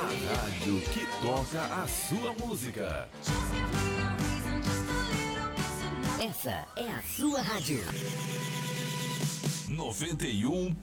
rádio que toca a sua música. Essa é a sua rádio. 91.